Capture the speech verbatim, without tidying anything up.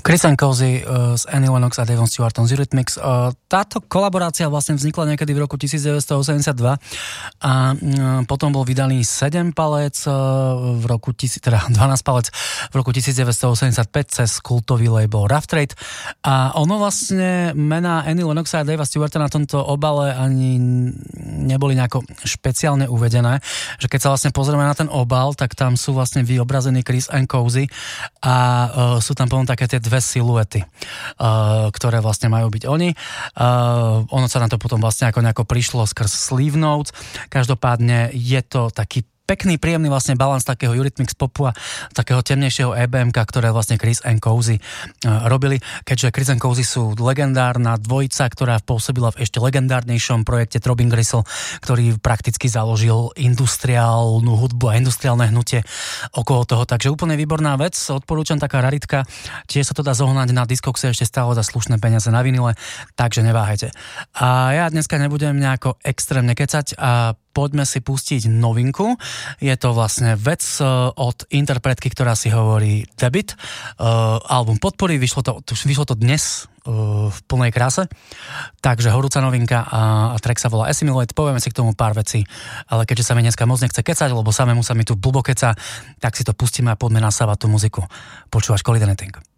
Chris and Cozy uh, s Annie Lennox a Davom Stewartom z Eurythmics. Uh, táto kolaborácia vlastne vznikla niekedy v roku devätnásťstoosemdesiatdva a uh, potom bol vydaný sedem palec uh, v roku tisíc, teda dvanásť palec v roku devätnásťstoosemdesiatpäť cez kultový label Rough Trade a ono vlastne mená Annie Lennoxa a Dava Stewarta na tomto obale ani neboli nejako špeciálne uvedené, že keď sa vlastne pozrieme na ten obal, tak tam sú vlastne vyobrazení Chris and Cozy a uh, sú tam potom také tie dve siluety, uh, ktoré vlastne majú byť oni. Uh, ono sa na to potom vlastne ako nejako prišlo skrz sleeve notes. Každopádne je to taký pekný, príjemný vlastne balans takého Eurythmics popu a takého temnejšieho é bé emka, ktoré vlastne Chris and Cozy uh, robili. Keďže Chris and Cozy sú legendárna dvojica, ktorá pôsobila v ešte legendárnejšom projekte Throbbing Gristle, ktorý prakticky založil industriálnu hudbu a industriálne hnutie okolo toho. Takže úplne výborná vec. Odporúčam, taká raritka. Tiež sa to dá zohnať na Discogse, ešte stále za slušné peniaze na vinile, takže neváhajte. A ja dneska nebudem nejako extrémne kecať a poďme si pustiť novinku. Je to vlastne vec od interpretky, ktorá si hovorí Debit. Uh, album podpory, vyšlo to, vyšlo to dnes uh, v plnej kráse. Takže horúca novinka a, a track sa volá Assimilate. Povieme si k tomu pár vecí, ale keďže sa mi dneska moc nechce kecať, lebo samému sa mi tu blbo keca, tak si to pustíme a poďme nasávať tú muziku. Počúvaš Collider Netting.